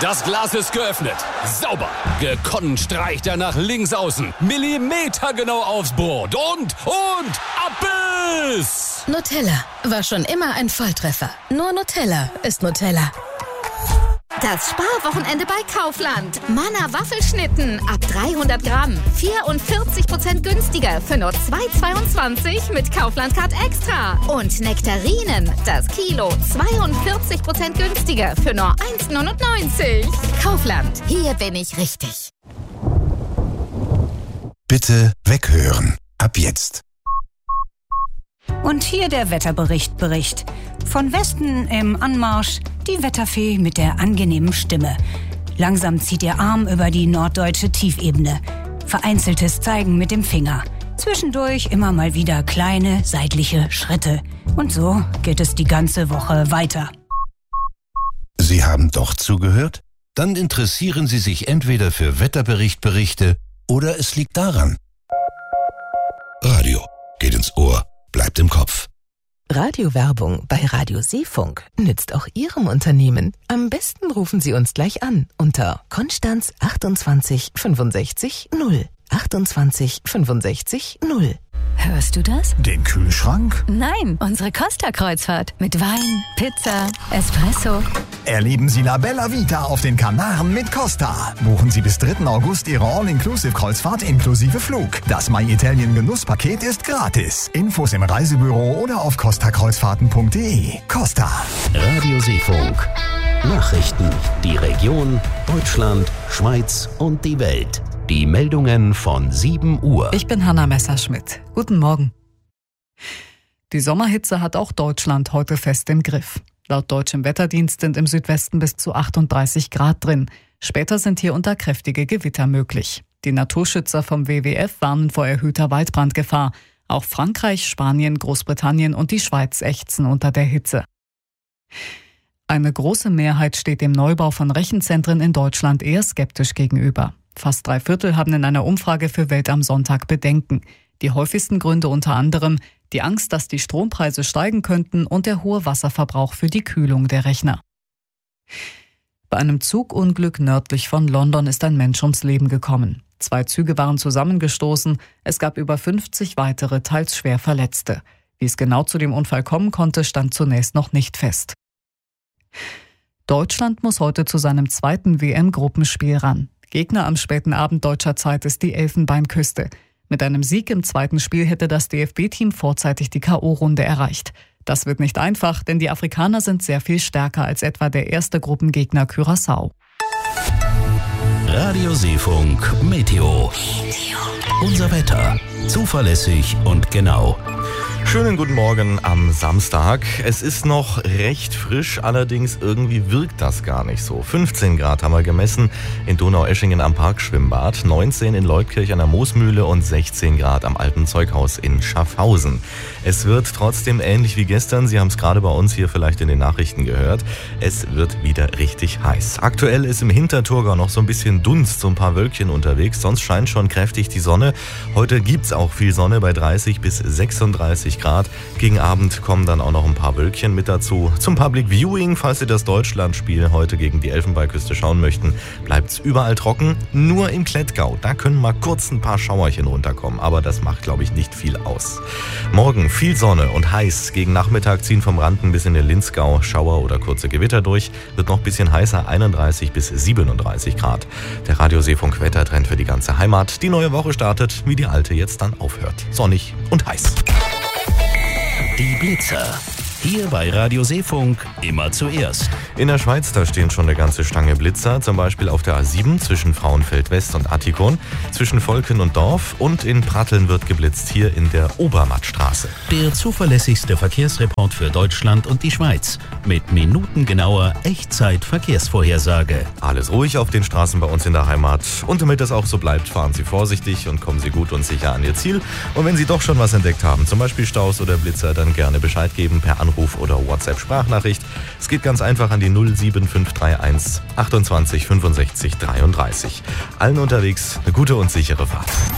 Das Glas ist geöffnet. Sauber. Gekonnt streicht er nach links außen. Millimetergenau aufs Brot. Und Abbiss! Nutella war schon immer ein Volltreffer. Nur Nutella ist Nutella. Das Sparwochenende bei Kaufland. Manna Waffelschnitten ab 300 Gramm. 44% günstiger für nur 2,22 mit Kaufland Card Extra. Und Nektarinen, das Kilo 42% günstiger für nur 1,99. Kaufland, hier bin ich richtig. Bitte weghören. Ab jetzt. Und hier der Wetterbericht. Von Westen im Anmarsch die Wetterfee mit der angenehmen Stimme. Langsam zieht ihr Arm über die norddeutsche Tiefebene. Vereinzeltes Zeigen mit dem Finger. Zwischendurch immer mal wieder kleine seitliche Schritte. Und so geht es die ganze Woche weiter. Sie haben doch zugehört? Dann interessieren Sie sich entweder für Wetterberichte oder es liegt daran. Radio geht ins Ohr, bleibt im Kopf. Radiowerbung bei Radio Seefunk nützt auch Ihrem Unternehmen. Am besten rufen Sie uns gleich an unter Konstanz 28 65 0. 28 65 0. Hörst du das? Den Kühlschrank? Nein, unsere Costa-Kreuzfahrt. Mit Wein, Pizza, Espresso. Erleben Sie La Bella Vita auf den Kanaren mit Costa. Buchen Sie bis 3. August Ihre All-Inclusive-Kreuzfahrt inklusive Flug. Das My Italien Genusspaket ist gratis. Infos im Reisebüro oder auf costakreuzfahrten.de. Costa. Radio Seefunk. Nachrichten. Die Region, Deutschland, Schweiz und die Welt. Die Meldungen von 7 Uhr. Ich bin Hanna Messerschmidt. Guten Morgen. Die Sommerhitze hat auch Deutschland heute fest im Griff. Laut deutschem Wetterdienst sind im Südwesten bis zu 38 Grad drin. Später sind hier unter kräftige Gewitter möglich. Die Naturschützer vom WWF warnen vor erhöhter Waldbrandgefahr. Auch Frankreich, Spanien, Großbritannien und die Schweiz ächzen unter der Hitze. Eine große Mehrheit steht dem Neubau von Rechenzentren in Deutschland eher skeptisch gegenüber. Fast 3/4 haben in einer Umfrage für Welt am Sonntag Bedenken. Die häufigsten Gründe unter anderem die Angst, dass die Strompreise steigen könnten und der hohe Wasserverbrauch für die Kühlung der Rechner. Bei einem Zugunglück nördlich von London ist ein Mensch ums Leben gekommen. 2 Züge waren zusammengestoßen, es gab über 50 weitere, teils schwer Verletzte. Wie es genau zu dem Unfall kommen konnte, stand zunächst noch nicht fest. Deutschland muss heute zu seinem 2. WM-Gruppenspiel ran. Gegner am späten Abend deutscher Zeit ist die Elfenbeinküste. Mit einem Sieg im 2. Spiel hätte das DFB-Team vorzeitig die K.O.-Runde erreicht. Das wird nicht einfach, denn die Afrikaner sind sehr viel stärker als etwa der erste Gruppengegner Curaçao. Radio Seefunk Meteo. Unser Wetter. Zuverlässig und genau. Schönen guten Morgen am Samstag. Es ist noch recht frisch, allerdings irgendwie wirkt das gar nicht so. 15 Grad haben wir gemessen in Donaueschingen am Parkschwimmbad, 19 in Leutkirch an der Moosmühle und 16 Grad am Alten Zeughaus in Schaffhausen. Es wird trotzdem ähnlich wie gestern, Sie haben es gerade bei uns hier vielleicht in den Nachrichten gehört, es wird wieder richtig heiß. Aktuell ist im Hinterthurgau noch so ein bisschen Dunst, so ein paar Wölkchen unterwegs, sonst scheint schon kräftig die Sonne. Heute gibt's auch viel Sonne bei 30 bis 36 Grad. Gegen Abend kommen dann auch noch ein paar Wölkchen mit dazu. Zum Public Viewing, falls Sie das Deutschlandspiel heute gegen die Elfenbeinküste schauen möchten, bleibt's überall trocken. Nur im Klettgau, da können mal kurz ein paar Schauerchen runterkommen, aber das macht, glaube ich, nicht viel aus. Morgen viel Sonne und heiß. Gegen Nachmittag ziehen vom Randen bis in den Linzgau Schauer oder kurze Gewitter durch. Wird noch ein bisschen heißer, 31 bis 37 Grad. Der Radio Seefunk Wettertrend für die ganze Heimat. Die neue Woche startet, wie die alte jetzt dann aufhört. Sonnig und heiß. Die Blitzer. Hier bei Radio Seefunk immer zuerst. In der Schweiz, da stehen schon eine ganze Stange Blitzer, zum Beispiel auf der A7 zwischen Frauenfeld West und Attikon, zwischen Volken und Dorf und in Pratteln wird geblitzt, hier in der Obermattstraße. Der zuverlässigste Verkehrsreport für Deutschland und die Schweiz mit minutengenauer Echtzeit-Verkehrsvorhersage. Alles ruhig auf den Straßen bei uns in der Heimat. Und damit das auch so bleibt, fahren Sie vorsichtig und kommen Sie gut und sicher an Ihr Ziel. Und wenn Sie doch schon was entdeckt haben, zum Beispiel Staus oder Blitzer, dann gerne Bescheid geben per Anruf oder WhatsApp-Sprachnachricht. Es geht ganz einfach an die 07531 28 65 33. Allen unterwegs eine gute und sichere Fahrt.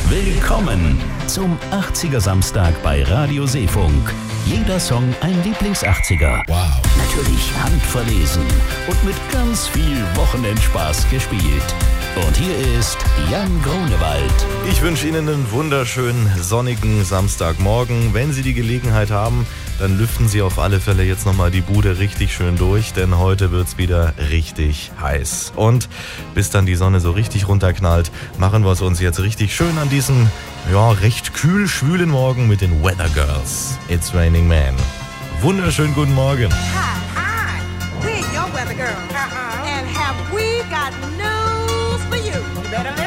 Willkommen zum 80er Samstag bei Radio Seefunk. Jeder Song ein Lieblings-80er. Wow. Natürlich handverlesen und mit ganz viel Wochenendspaß gespielt. Und hier ist Jan Grunewald. Ich wünsche Ihnen einen wunderschönen sonnigen Samstagmorgen. Wenn Sie die Gelegenheit haben, dann lüften Sie auf alle Fälle jetzt nochmal die Bude richtig schön durch, denn heute wird's wieder richtig heiß. Und bis dann die Sonne so richtig runterknallt, machen wir es uns jetzt richtig schön an diesem, recht kühl schwülen Morgen mit den Weather Girls. It's Raining Man. Wunderschönen guten Morgen. Hi, we're your Weather Girls. And have we got news for you? You better listen.